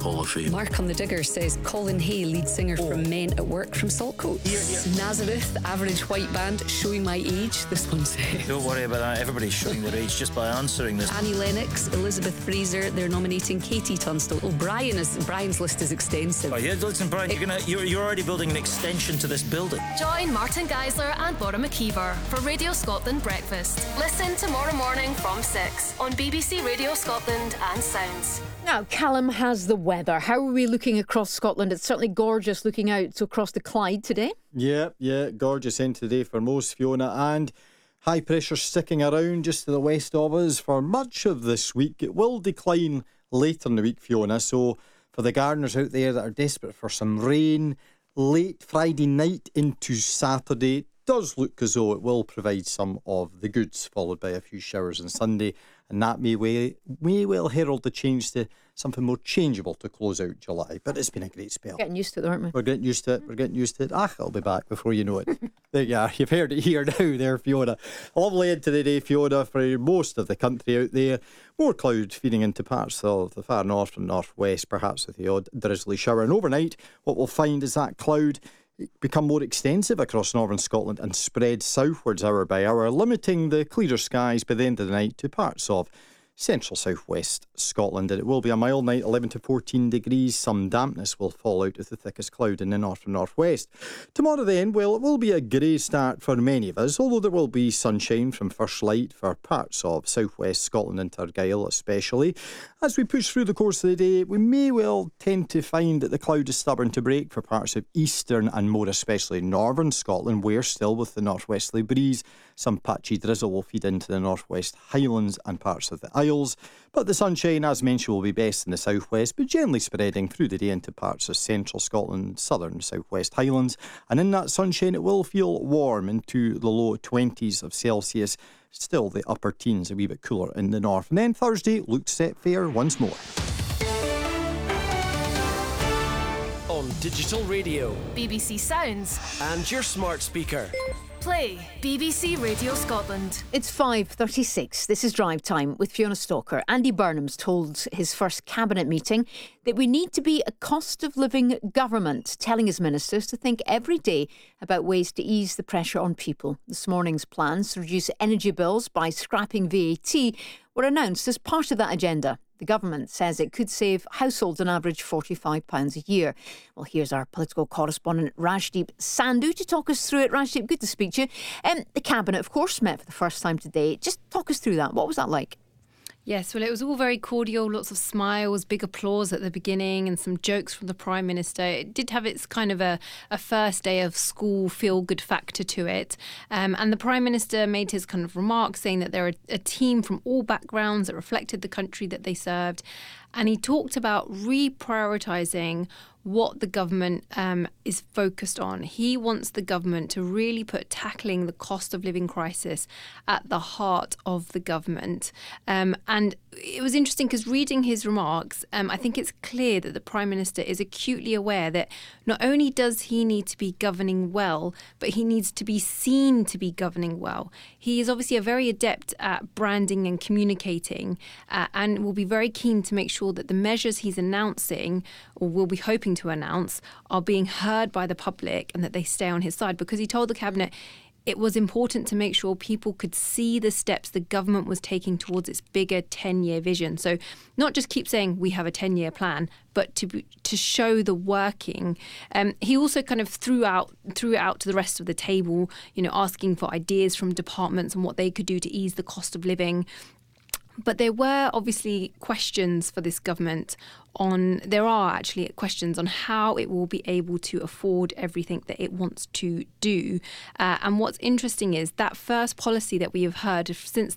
Hall of Fame. Mark on the Digger says Colin Hay, lead singer from Men at Work from Saltcoats. Nazareth, average white band, showing my age, this one says. Don't worry about that. Everybody's showing their age just by answering this. Annie Lennox, Elizabeth Fraser, they're nominating Katie Tunstall. Oh, Brian's list is extensive. Oh yeah, listen, Brian, you're already building an extension to this building. Join Martin Geisler and Bora McKeever for Radio Scotland Breakfast. Listen tomorrow morning from 6 on BBC Radio Scotland and Sounds. Now, Callum has the weather. How are we looking across Scotland? It's certainly gorgeous looking out across the Clyde today. Yeah, gorgeous end today for most, Fiona, and high pressure sticking around just to the west of us for much of this week. It will decline later in the week, Fiona, so for the gardeners out there that are desperate for some rain, late Friday night into Saturday, does look as though it will provide some of the goods, followed by a few showers on Sunday, and that may well herald the change to something more changeable to close out July. But it's been a great spell. Getting used to it, aren't we? We're getting used to it. It'll be back before you know it. There you are. You've heard it here now there, Fiona. Lovely end to the day, Fiona, for most of the country out there. More cloud feeding into parts of the far north and northwest, perhaps with the odd drizzly shower. And overnight, what we'll find is that cloud become more extensive across northern Scotland and spread southwards hour by hour, limiting the clearer skies by the end of the night to parts of central southwest Scotland. And it will be a mild night, 11 to 14 degrees. Some dampness will fall out of the thickest cloud in the north and northwest. Tomorrow then, well, it will be a grey start for many of us, although there will be sunshine from first light for parts of southwest Scotland and Argyll especially. As we push through the course of the day, we may well tend to find that the cloud is stubborn to break for parts of eastern and more especially northern Scotland, where still with the northwesterly breeze, some patchy drizzle will feed into the northwest Highlands and parts of the Isles. But the sunshine, as mentioned, will be best in the southwest, but generally spreading through the day into parts of central Scotland, southern southwest Highlands. And in that sunshine, it will feel warm into the low 20s of Celsius. Still the upper teens, a wee bit cooler in the north. And then Thursday looks set fair once more. On digital radio, BBC Sounds, and your smart speaker. Play BBC Radio Scotland. It's 5:36. This is Drive Time with Fiona Stalker. Andy Burnham's told his first cabinet meeting that we need to be a cost of living government, telling his ministers to think every day about ways to ease the pressure on people. This morning's plans to reduce energy bills by scrapping VAT were announced as part of that agenda. The government says it could save households on average £45 a year. Well, here's our political correspondent Rajdeep Sandhu to talk us through it. Rajdeep, good to speak to you. The Cabinet, of course, met for the first time today. Just talk us through that. What was that like? Yes, well, it was all very cordial, lots of smiles, big applause at the beginning and some jokes from the Prime Minister. It did have its kind of a first day of school feel-good factor to it. And the Prime Minister made his kind of remarks saying that they're a team from all backgrounds that reflected the country that they served. And he talked about reprioritising what the government is focused on. He wants the government to really put tackling the cost of living crisis at the heart of the government. And it was interesting because reading his remarks, I think it's clear that the Prime Minister is acutely aware that not only does he need to be governing well, but he needs to be seen to be governing well. He is obviously a very adept at branding and communicating and will be very keen to make sure that the measures he's announcing or will be hoping to announce are being heard by the public and that they stay on his side, because he told the Cabinet it was important to make sure people could see the steps the government was taking towards its bigger 10-year vision. So not just keep saying we have a 10-year plan, but to show the working. He also kind of threw it out to the rest of the table, asking for ideas from departments and what they could do to ease the cost of living. But there were obviously questions for this government there are actually questions on how it will be able to afford everything that it wants to do. And what's interesting is that first policy that we have heard since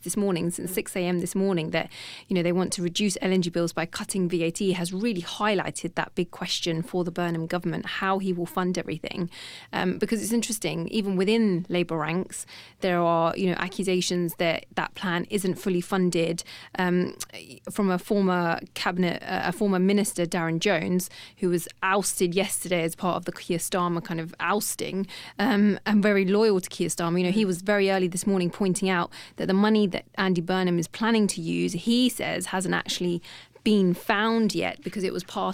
6 a.m. this morning, that, they want to reduce LNG bills by cutting VAT, has really highlighted that big question for the Burnham government, how he will fund everything. Because it's interesting, even within Labour ranks, there are, accusations that that plan isn't fully funded. From a former Minister, Darren Jones, who was ousted yesterday as part of the Keir Starmer kind of ousting, and very loyal to Keir Starmer. He was very early this morning pointing out that the money that Andy Burnham is planning to use, he says, hasn't actually been found yet, because it was part